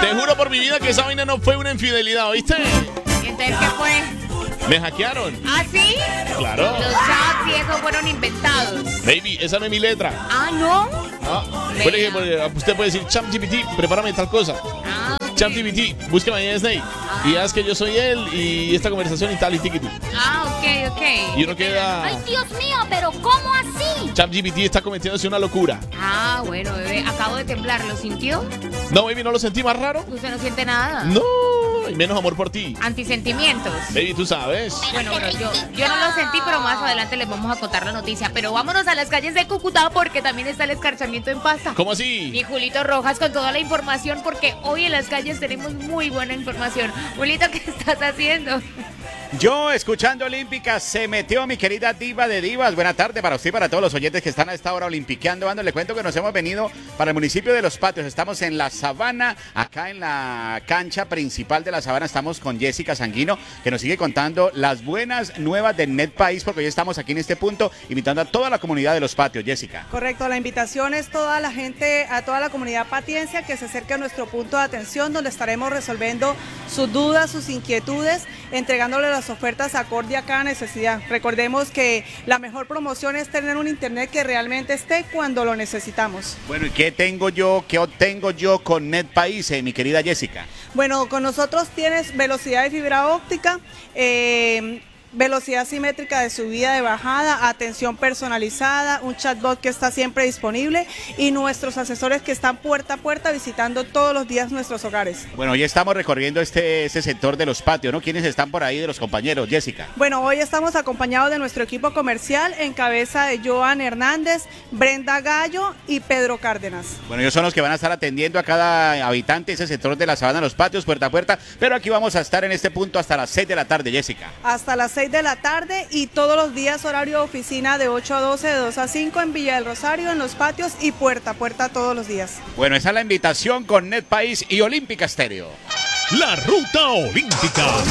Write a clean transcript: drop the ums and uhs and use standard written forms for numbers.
Te juro por mi vida que esa vaina no fue una infidelidad, ¿oíste? ¿Y entonces qué fue? Me hackearon. ¿Ah, sí? Claro. Los chats y eso fueron inventados. Baby, esa no es mi letra. Ah, ¿no? Usted puede decir, ChatGPT, prepárame tal cosa. Ah, ok. ChatGPT, búsqueme ahí en Snake. Y haz que yo soy él y esta conversación y tal y tiquiti. Ah, ok. Y uno queda... Ay, Dios mío, pero ¿cómo así? ChatGPT está cometiéndose una locura. Ah, bueno, bebé, acabo de temblar, ¿lo sintió? No, baby, ¿no lo sentí más raro? Usted no siente nada. No, y menos amor por ti. Antisentimientos. Baby, tú sabes. Bueno, yo no lo sentí, pero más adelante les vamos a contar la noticia. Pero vámonos a las calles de Cúcuta porque también está el escarchamiento en Pasto. ¿Cómo así? Y Julito Rojas con toda la información porque hoy en las calles tenemos muy buena información. Julito, ¿qué estás haciendo? Yo, escuchando Olímpica, se metió mi querida diva de divas. Buena tarde para usted y para todos los oyentes que están a esta hora olimpiqueando. Ando, le cuento que nos hemos venido para el municipio de Los Patios. Estamos en La Sabana, acá en la cancha principal de La Sabana. Estamos con Jessica Sanguino, que nos sigue contando las buenas nuevas de NetPaís, porque hoy estamos aquí en este punto, invitando a toda la comunidad de Los Patios. Jessica. Correcto, la invitación es toda la gente, a toda la comunidad patiense que se acerque a nuestro punto de atención, donde estaremos resolviendo sus dudas, sus inquietudes, entregándole las ofertas acorde a cada necesidad. Recordemos que la mejor promoción es tener un internet que realmente esté cuando lo necesitamos. Bueno, ¿y qué obtengo yo con NetPaís, mi querida Jessica? Bueno, con nosotros tienes velocidad de fibra óptica, velocidad simétrica de subida, de bajada, atención personalizada, un chatbot que está siempre disponible y nuestros asesores que están puerta a puerta visitando todos los días nuestros hogares. Bueno, hoy estamos recorriendo este sector de Los Patios, ¿no? ¿Quiénes están por ahí de los compañeros, Jessica? Bueno, hoy estamos acompañados de nuestro equipo comercial en cabeza de Joan Hernández, Brenda Gallo y Pedro Cárdenas. Bueno, ellos son los que van a estar atendiendo a cada habitante de ese sector de La Sabana, Los Patios, puerta a puerta, pero aquí vamos a estar en este punto hasta las 6 de la tarde, Jessica. Hasta las 6 de la tarde y todos los días horario de oficina de 8 a 12, de 2 a 5 en Villa del Rosario, en Los Patios y puerta a puerta todos los días. Bueno, esa es la invitación con NetPaís y Olímpica Estéreo. La Ruta Olímpica.